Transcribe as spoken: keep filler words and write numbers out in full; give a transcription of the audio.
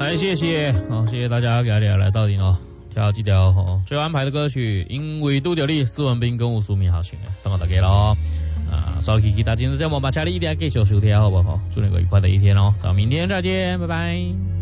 来，谢谢，好，谢谢大家今日来到顶哦，挑几条哦最后安排的歌曲，因为拄着你，施文彬跟吴淑敏好唱的，送给大家咯。啊，稍期期待今日节目，把家里一定要继续收听，好不好？祝你个愉快的一天哦，咱们明天再见，拜拜。